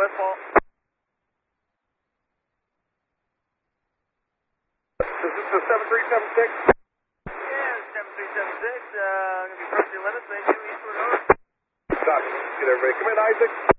Westfall. Is this the 7376? Yeah, 7376. Going to be approaching limits. Thank you, eastward over. Copy. Get everybody. Come in, Isaac.